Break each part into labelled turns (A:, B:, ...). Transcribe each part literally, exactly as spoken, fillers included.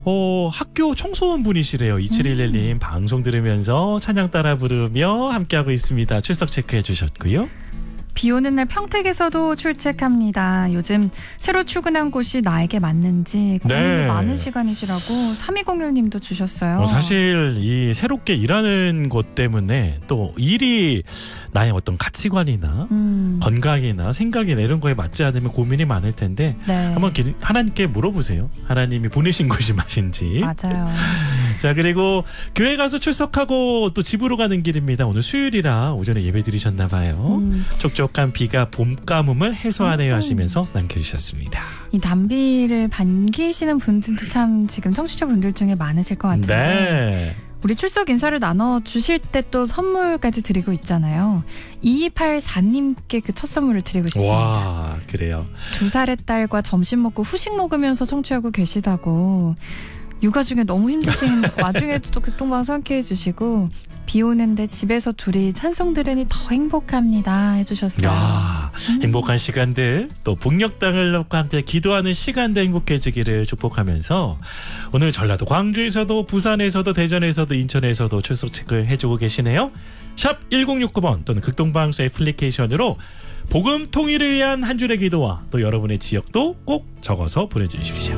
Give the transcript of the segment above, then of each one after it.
A: 어, 학교 청소원 분이시래요. 이칠일일 님 음. 방송 들으면서 찬양 따라 부르며 함께하고 있습니다. 출석 체크해 주셨고요.
B: 비 오는 날 평택에서도 출첵합니다. 요즘 새로 출근한 곳이 나에게 맞는지 고민이 네. 많은 시간이시라고 삼이공일 님도 주셨어요.
A: 어, 사실 이 새롭게 일하는 곳 때문에 또 일이 나의 어떤 가치관이나 음. 건강이나 생각이나 이런 거에 맞지 않으면 고민이 많을 텐데 네. 한번 하나님께 물어보세요. 하나님이 보내신 곳이 맞은지.
B: 맞아요.
A: 자, 그리고 교회 가서 출석하고 또 집으로 가는 길입니다. 오늘 수요일이라 오전에 예배 드리셨나 봐요. 음. 촉촉한 비가 봄 가뭄을 해소하네요 하시면서 남겨주셨습니다.
B: 이 단비를 반기시는 분들도 참 지금 청취자분들 중에 많으실 것 같은데 네. 우리 출석 인사를 나눠주실 때 또 선물까지 드리고 있잖아요. 이이팔사 님께 그 첫 선물을 드리고 싶습니다.
A: 와, 그래요.
B: 두 살의 딸과 점심 먹고 후식 먹으면서 청취하고 계시다고. 육아 중에 너무 힘드신 와중에도 또 극동방송 함께 해주시고 비 오는데 집에서 둘이 찬송 들으니 더 행복합니다 해주셨어요.
A: 야, 음. 행복한 시간들 또 북녘땅을 놓고 함께 기도하는 시간도 행복해지기를 축복하면서 오늘 전라도 광주에서도 부산에서도 대전에서도 인천에서도 출석 체크를 해주고 계시네요. 샵 일공육구 번 또는 극동방송 애플리케이션으로 복음 통일을 위한 한 줄의 기도와 또 여러분의 지역도 꼭 적어서 보내주십시오.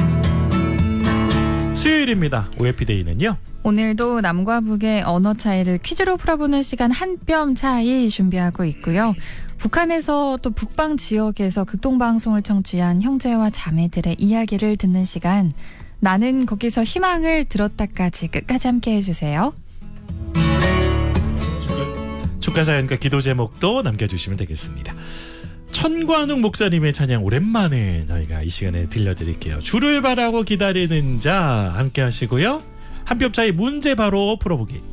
A: 수요일입니다. 오해피데이는요.
B: 오늘도 남과 북의 언어 차이를 퀴즈로 풀어보는 시간 한 뼘 차이 준비하고 있고요. 북한에서 또 북방 지역에서 극동방송을 청취한 형제와 자매들의 이야기를 듣는 시간. 나는 거기서 희망을 들었다까지 끝까지 함께 해주세요.
A: 축하 사연과 기도 제목도 남겨주시면 되겠습니다. 천관웅 목사님의 찬양 오랜만에 저희가 이 시간에 들려드릴게요. 주를 바라고 기다리는 자 함께 하시고요. 한 뼘 차이 문제 바로 풀어보기.